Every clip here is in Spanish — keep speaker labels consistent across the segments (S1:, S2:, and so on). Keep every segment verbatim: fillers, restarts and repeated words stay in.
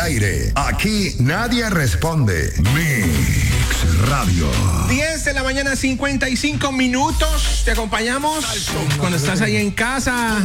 S1: aire. Aquí nadie responde. Mix Radio.
S2: diez de la mañana, cincuenta y cinco minutos. Te acompañamos cuando estás ahí en casa,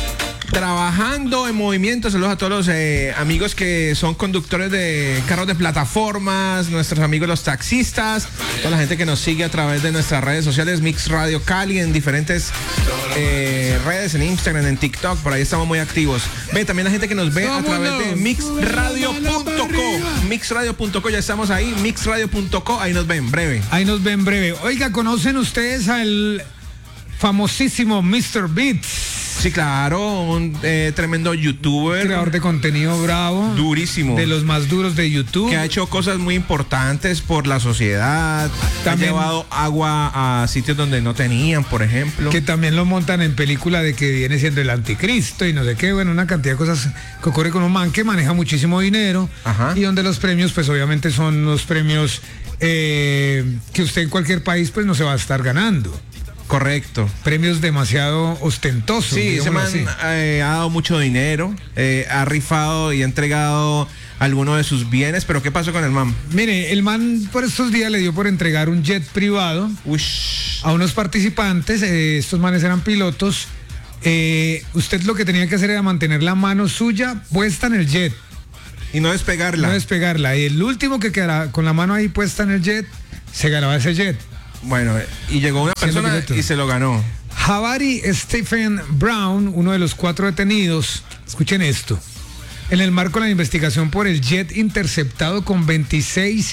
S2: trabajando en movimiento. Saludos a todos los eh, amigos que son conductores de carros de plataformas, nuestros amigos los taxistas, toda la gente que nos sigue a través de nuestras redes sociales, Mix Radio Cali, en diferentes eh, redes, en Instagram, en TikTok, por ahí estamos muy activos. Ve, también la gente que nos ve a través de mix radio punto co, mix radio punto co, ya estamos ahí, mix radio punto co, ahí nos ven, breve.
S3: Ahí nos ven breve. Oiga, ¿conocen ustedes al famosísimo mister Beats?
S2: Sí, claro, un eh, tremendo youtuber.
S3: Creador de contenido bravo.
S2: Durísimo.
S3: De los más duros de YouTube.
S2: Que ha hecho cosas muy importantes por la sociedad. También, ha llevado agua a sitios donde no tenían, por ejemplo.
S3: Que también lo montan en película de que viene siendo el anticristo y no sé qué. Bueno, una cantidad de cosas que ocurre con un man que maneja muchísimo dinero.
S2: Ajá.
S3: Y donde los premios, pues obviamente son los premios eh, que usted en cualquier país pues no se va a estar ganando.
S2: Correcto.
S3: Premios demasiado ostentosos.
S2: Sí, ese man eh, ha dado mucho dinero, eh, ha rifado y ha entregado algunos de sus bienes, pero ¿qué pasó con el man?
S3: Mire, el man por estos días le dio por entregar un jet privado
S2: Ush.
S3: a unos participantes. Eh, estos manes eran pilotos. Eh, usted lo que tenía que hacer era mantener la mano suya puesta en el jet.
S2: Y no despegarla.
S3: No despegarla. Y el último que quedara con la mano ahí puesta en el jet, se ganaba ese jet.
S2: Bueno, y llegó una persona y se lo ganó.
S3: Jabari Stephen Brown, uno de los cuatro detenidos, escuchen esto, en el marco de la investigación por el jet interceptado con veintiséis,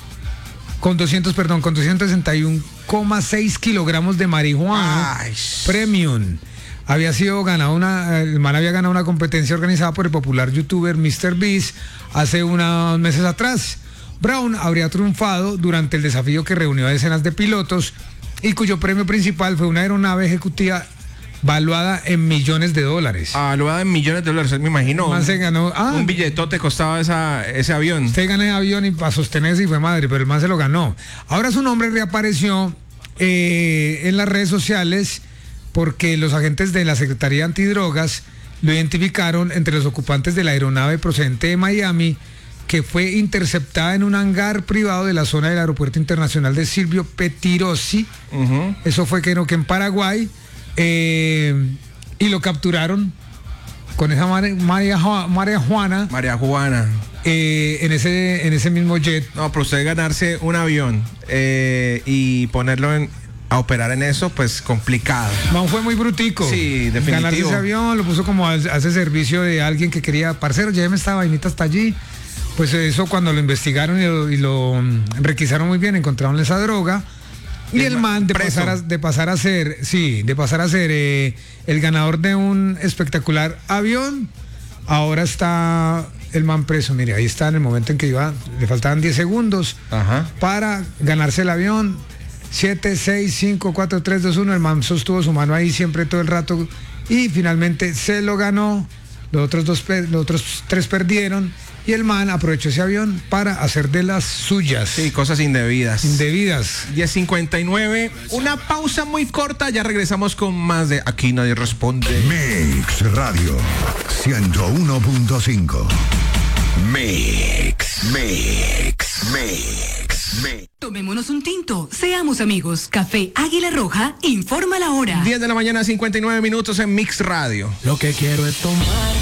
S3: con doscientos, perdón, con doscientos sesenta y uno coma seis kilogramos de marihuana Ay. premium. Había sido ganado una, el man había ganado una competencia organizada por el popular youtuber mister Beast hace unos meses atrás. Brown habría triunfado durante el desafío que reunió a decenas de pilotos y cuyo premio principal fue una aeronave ejecutiva valuada en millones de dólares.
S2: Ah, valuada en millones de dólares, me imagino.
S3: Un, se ganó, ah,
S2: un billetote costaba esa, ese avión.
S3: Usted ganó el avión y para sostenerse y fue madre, pero el man se lo ganó. Ahora su nombre reapareció eh, en las redes sociales porque los agentes de la Secretaría Antidrogas lo identificaron entre los ocupantes de la aeronave procedente de Miami, que fue interceptada en un hangar privado de la zona del Aeropuerto Internacional de Silvio Pettirossi. Uh-huh. Eso fue que, no, que en Paraguay. Eh, y lo capturaron con esa María, María, María Juana.
S2: María Juana.
S3: Eh, en, ese, en ese mismo jet.
S2: No, pero usted ganarse un avión eh, y ponerlo en, a operar en eso, pues complicado.
S3: Man fue muy brutico.
S2: Sí, definitivo.
S3: Ganarse ese avión, lo puso como a, a ese servicio de alguien que quería, parcero, lléveme esta vainita hasta allí. Pues eso cuando lo investigaron y lo, y lo requisaron muy bien, encontraron esa droga. Y el, el man de pasar, a, de pasar a ser, sí, de pasar a ser eh, el ganador de un espectacular avión, ahora está el man preso. Mire, ahí está en el momento en que iba, le faltaban diez segundos Ajá. para ganarse el avión. siete, seis, cinco, cuatro, tres, dos, uno. El man sostuvo su mano ahí siempre todo el rato y finalmente se lo ganó. Los otros, dos, los otros tres perdieron. Y el man aprovechó ese avión para hacer de las suyas.
S2: Sí, cosas indebidas.
S3: Indebidas.
S2: diez cincuenta y nueve. Una pausa muy corta. Ya regresamos con más de Aquí Nadie Responde.
S1: Mix Radio ciento uno punto cinco. Mix, Mix, Mix, Mix.
S4: Tomémonos un tinto. Seamos amigos. Café Águila Roja informa la hora.
S2: diez de la mañana, cincuenta y nueve minutos en Mix Radio.
S5: Lo que quiero es tomar.